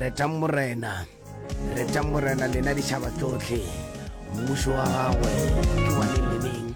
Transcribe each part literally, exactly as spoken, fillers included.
re tla morena re tla morena lena ditšhaba tsotlhe mmušo wa gagwe ke wa leleng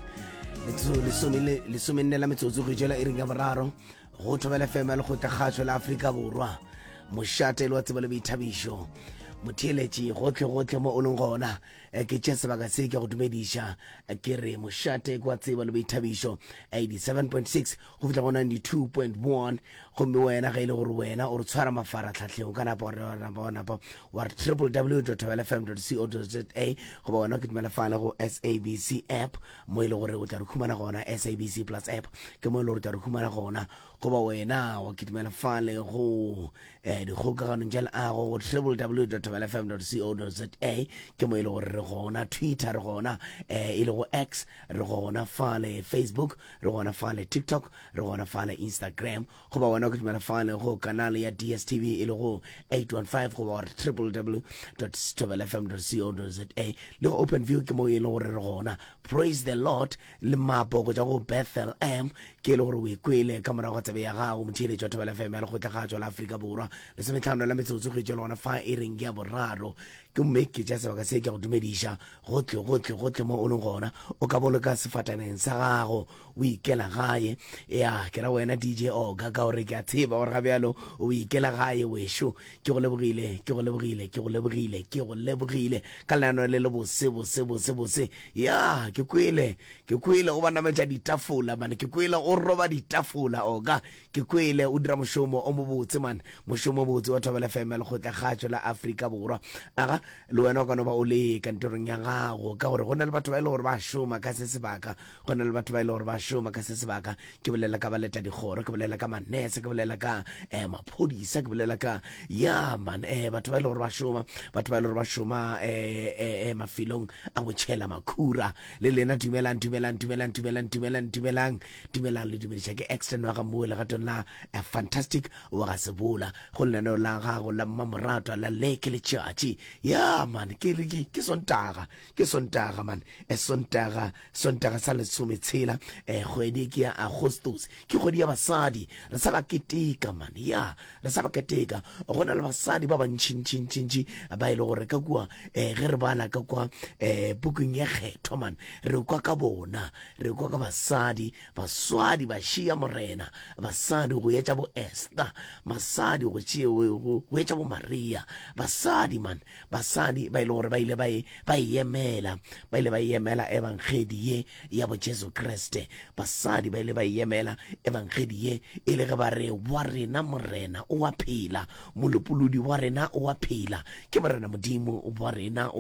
lesomenne la metsotso go jela e ring ya boraro go thobela fema le go tlagatšo la Afrika Borwa mošate le wa tsebo le boithabišo motheeletši gotlhe-gotlhe mo o leng gona ke tše sebaka se ke go dumediša ke re mošate kwa tsebo le boithabišo eighty-seven point six go fitla go ninety-two point one gomme wena ga ile gore wena o re tshwara mafaratlhatlheng ka napa napa wa re w w w dot thobela f m dot co dot za go ba wena ke dumela fale go S A B C app mo ile gore o tla re khumana gona S A B C plus app ke mo ile gore o tla re khumana gona go ba wena wa ke dumela fale go eh dikgokaganong tša leago go w w w dot thobela f m dot co dot za ke mo ile gore re gona Twitter re gona eh ile go X re gona fale Facebook re gona fale TikTok re gona fale Instagram go ba wena ke dumela fale go kanale ya D S T V ile go eight one five go ba w w w dot thobela f m dot co dot za le go Open View ke mo ile gore re gona Praise the Lord le mapo go ja go Bethel M ke ile gore o ikwele ka mora go tsebe ya gago motšheletši wa Thobela F M ya le go tlagatšo la Afrika Borwa le semetlhano la metsotso go itšela gona fa e reng ya boraro ke mme ke tša sebaka se ke go dumediša gotlhe gotlhe gotlhe mo o leng gona o ka boloka sefataneng sa gago o ikela gae ya ke ra wena D J Oga ka gore ke a tseba gore ga bjalo o ikela gae wešo ke go lebogile ke go lebogile ke go lebogile ke go lebogile ka leano le le bose bose bose bose ya ke kwele ke kwele o bana metša ditafola man ke kwele o roba ditafola oga ke kwele o dira mošomo o mobotse man mošomo botse wa Thobela F M le go tlagatšo la Afrika Borwa aga le wena o ka no ba o le kantorong ya gago ka gore go na le batho ba ile gore ba šoma ka se sebaka go na le batho ba ile gore ba šoma ka se sebaka ke bolela ka baleta dikgoro ke bolela ka manese ke bolela ka eh maphodisa ke bolela ka ya man eh batho ba ile gore ba šoma batho ba ile gore ba šoma eh eh mafilong a go tšhela makhura le lena dumelang dumelang dumelang dumelang dumelang dumelang dumelang le dumediša ke extend wa ga mo le gatong la fantastic wa ga sebola go lenaneo la gago la mmamoratwa la leke le tšatši ya man ke ke sontaga ke sontaga man e sontaga sontaga sa lesome tshela eh kgwedi ke ya Agostos ke kgwedi ya basadi re sa ba keteka man ya re sa ba keteka go na le basadi ba ba ntšintšintšintši ba ile gore ka kwa eh ge re bala ka kwa eh bukeng ya kgetho man re kwa ka bona re kwa ka basadi baswadi ba shia morena basadi go etša bo Esther basadi go tšea go etša bo Maria basadi man basadi ba ile gore ba ile ba ba yemela ba ile ba yemela evangeli ye ya bo Jesu Kriste basadi ba ile ba yemela evangeli ye ile ge ba re wa rena morena o wa phela molopolodi wa rena o wa phela ke morena modimo wa rena